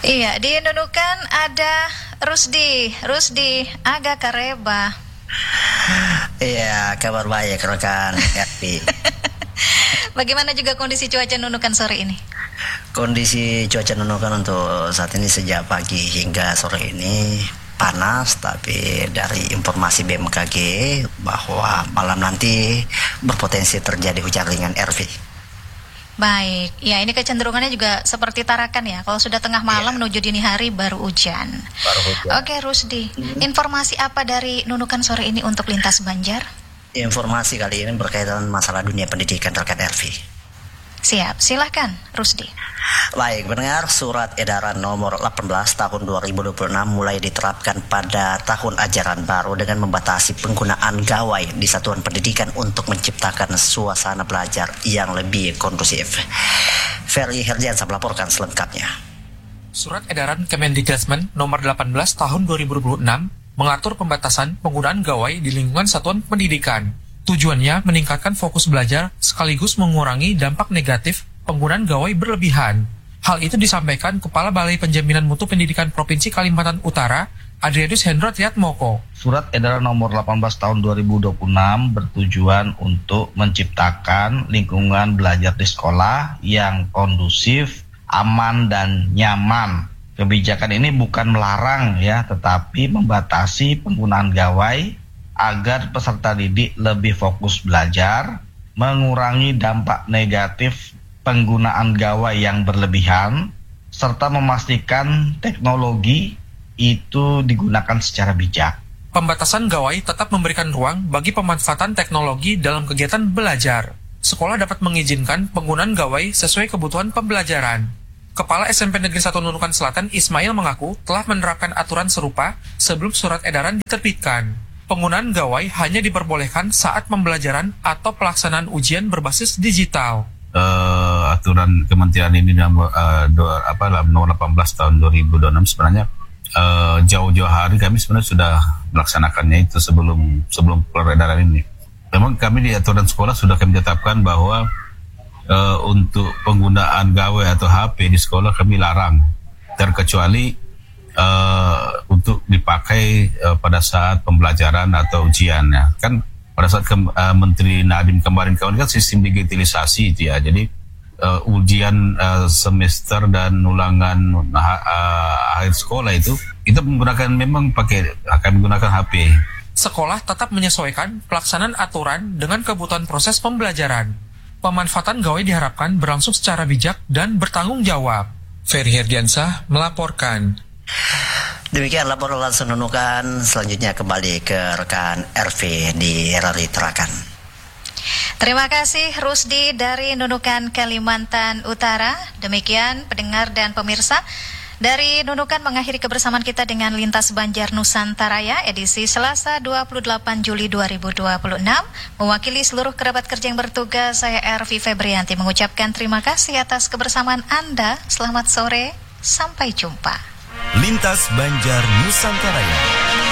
Iya, di Nunukan ada Rusdi agak kareba. Iya, kabar baik rekan Ervi. Bagaimana juga kondisi cuaca Nunukan sore ini? Kondisi cuaca Nunukan untuk saat ini sejak pagi hingga sore ini panas, tapi dari informasi BMKG bahwa malam nanti berpotensi terjadi hujan ringan, Ervi. Baik, ya ini kecenderungannya juga seperti Tarakan ya. Kalau sudah tengah malam menuju dini hari baru hujan. Oke, Rusdi, informasi apa dari Nunukan sore ini untuk lintas Banjar? Informasi kali ini berkaitan masalah dunia pendidikan terkait Ervi. Siap, silakan Rusdi. Baik, mendengar surat edaran nomor 18 tahun 2026 mulai diterapkan pada tahun ajaran baru dengan membatasi penggunaan gawai di satuan pendidikan untuk menciptakan suasana belajar yang lebih kondusif. Ferry Herdiansa melaporkan selengkapnya. Surat edaran Kemendikbud nomor 18 tahun 2026 mengatur pembatasan penggunaan gawai di lingkungan satuan pendidikan. Tujuannya meningkatkan fokus belajar sekaligus mengurangi dampak negatif penggunaan gawai berlebihan. Hal itu disampaikan Kepala Balai Penjaminan Mutu Pendidikan Provinsi Kalimantan Utara, Adrianus Hendro Triatmoko. Surat edaran nomor 18 tahun 2026 bertujuan untuk menciptakan lingkungan belajar di sekolah yang kondusif, aman, dan nyaman. Kebijakan ini bukan melarang ya, tetapi membatasi penggunaan gawai agar peserta didik lebih fokus belajar, mengurangi dampak negatif penggunaan gawai yang berlebihan, serta memastikan teknologi itu digunakan secara bijak. Pembatasan gawai tetap memberikan ruang bagi pemanfaatan teknologi dalam kegiatan belajar. Sekolah dapat mengizinkan penggunaan gawai sesuai kebutuhan pembelajaran. Kepala SMP Negeri 1 Nunukan Selatan Ismail mengaku telah menerapkan aturan serupa sebelum surat edaran diterbitkan. Penggunaan gawai hanya diperbolehkan saat pembelajaran atau pelaksanaan ujian berbasis digital. Aturan kementerian ini nomor 18 tahun 2026 sebenarnya jauh-jauh hari kami sebenarnya sudah melaksanakannya itu sebelum keluar edaran ini. Memang kami di aturan sekolah sudah kami tetapkan bahwa untuk penggunaan gawai atau HP di sekolah kami larang, terkecuali untuk dipakai pada saat pembelajaran atau ujiannya. Kan pada saat Menteri Nadiem kemarin kan sistem digitalisasi itu ya. Jadi ujian semester dan ulangan akhir sekolah itu kita memang akan menggunakan HP. Sekolah tetap menyesuaikan pelaksanaan aturan dengan kebutuhan proses pembelajaran. Pemanfaatan gawai diharapkan berlangsung secara bijak dan bertanggung jawab. Ferry Herdiansa melaporkan. Demikian laporan langsung Nunukan. Selanjutnya kembali ke rekan RV di RRI Tarakan. Terima kasih Rusdi dari Nunukan Kalimantan Utara. Demikian pendengar dan pemirsa, dari Nunukan mengakhiri kebersamaan kita dengan Lintas Banjar Nusantara edisi Selasa 28 Juli 2026. Mewakili seluruh kerabat kerja yang bertugas, saya Ervi Febrianti mengucapkan terima kasih atas kebersamaan Anda. Selamat sore, sampai jumpa. Lintas Banjar Nusantara.